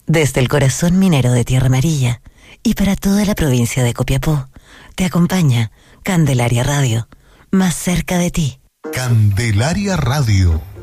Desde el corazón minero de Tierra Amarilla y para toda la provincia de Copiapó, te acompaña Candelaria Radio, más cerca de ti. Candelaria Radio.